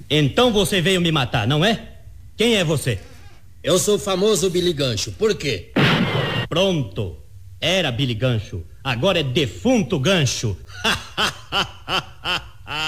Então você veio me matar, não é? Quem é você? Eu sou o famoso Billy Gancho. Por quê? Pronto. Era Billy Gancho. Agora é defunto Gancho.